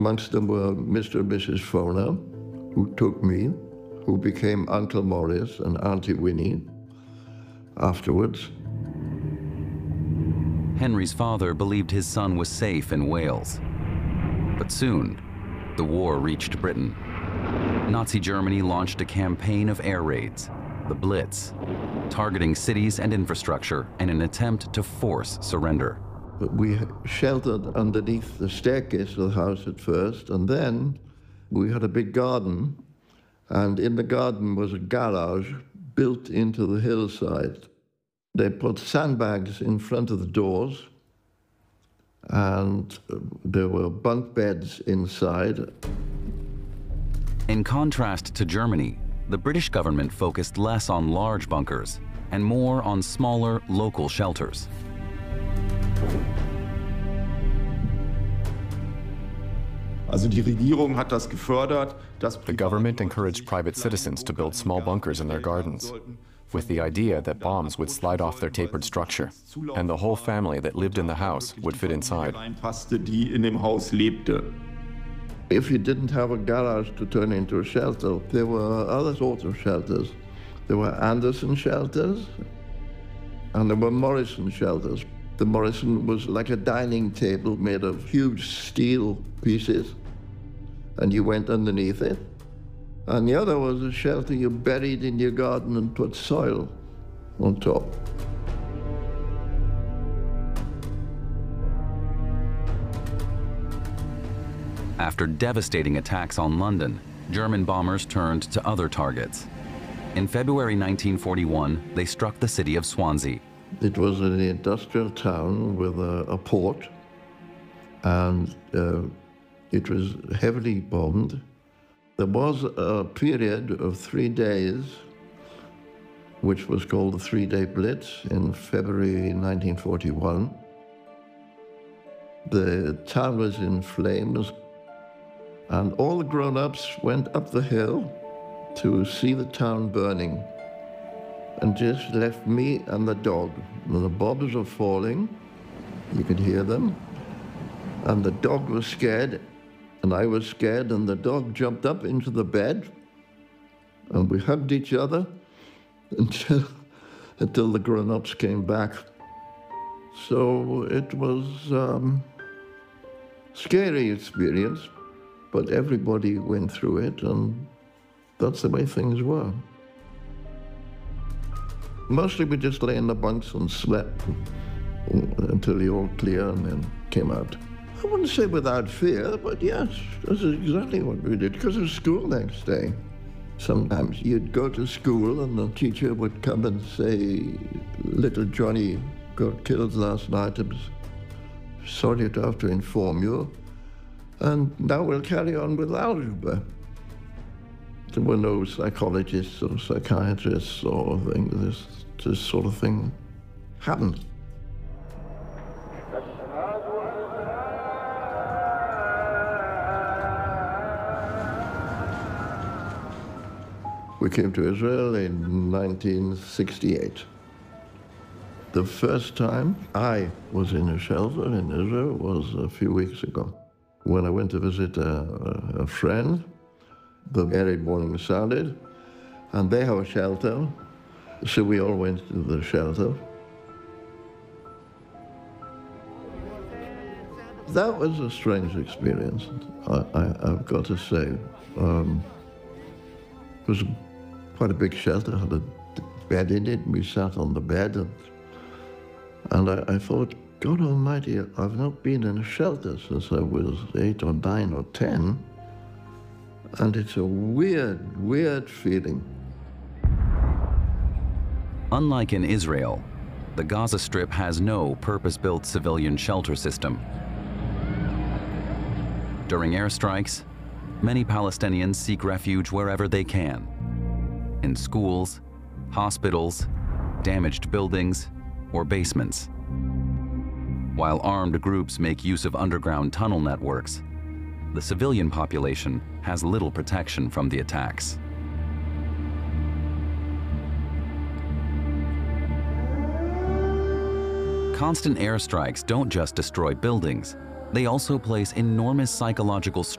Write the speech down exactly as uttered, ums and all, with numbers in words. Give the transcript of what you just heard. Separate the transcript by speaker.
Speaker 1: Amongst them were Mister and Missus Foner, who took me, who became Uncle Morris and Auntie Winnie afterwards.
Speaker 2: Henry's father believed his son was safe in Wales. But soon, the war reached Britain. Nazi Germany launched a campaign of air raids, the Blitz, targeting cities and infrastructure in an attempt to force surrender.
Speaker 1: But we sheltered underneath the staircase of the house at first, and then we had a big garden, and in the garden was a garage built into the hillside. They put sandbags in front of the doors, and there were bunk beds inside.
Speaker 2: In contrast to Germany, the British government focused less on large bunkers and more on smaller local shelters.
Speaker 3: The government encouraged private citizens to build small bunkers in their gardens, with the idea that bombs would slide off their tapered structure, and the whole family that lived in the house would fit inside.
Speaker 1: If you didn't have a garage to turn into a shelter, there were other sorts of shelters. There were Anderson shelters, and there were Morrison shelters. The Morrison was like a dining table made of huge steel pieces, and you went underneath it. And the other was a shelter you buried in your garden and put soil on top.
Speaker 2: After devastating attacks on London, German bombers turned to other targets. In February nineteen forty-one, they struck the city of Swansea.
Speaker 1: It was an industrial town with a, a port, and uh, it was heavily bombed. There was a period of three days, which was called the Three-Day Blitz in February nineteen forty-one. The town was in flames, and all the grown-ups went up the hill to see the town burning, and just left me and the dog. The bombs were falling, you could hear them, and the dog was scared, and I was scared, and the dog jumped up into the bed, and we hugged each other until, until the grown-ups came back. So it was um, a scary experience, but everybody went through it, and that's the way things were. Mostly we just lay in the bunks and slept until the all clear and then came out. I wouldn't say without fear, but yes, this is exactly what we did, because it was school next day. Sometimes you'd go to school and the teacher would come and say, little Johnny got killed last night. I'm sorry to have to inform you. And now we'll carry on with algebra. There were no psychologists or psychiatrists or things. This, this sort of thing happened. We came to Israel in nineteen sixty-eight. The first time I was in a shelter in Israel was a few weeks ago, when I went to visit a, a friend. The early morning sounded, and they have a shelter, so we all went to the shelter. That was a strange experience, I, I, I've got to say. Um, it was quite a big shelter, had a bed in it, and we sat on the bed, and, and I, I thought, God Almighty, I've not been in a shelter since I was eight or nine or ten. And it's a weird, weird feeling.
Speaker 2: Unlike in Israel, the Gaza Strip has no purpose-built civilian shelter system. During airstrikes, many Palestinians seek refuge wherever they can, in schools, hospitals, damaged buildings, or basements. While armed groups make use of underground tunnel networks, the civilian population has little protection from the attacks. Constant airstrikes don't just destroy buildings, they also place enormous psychological stress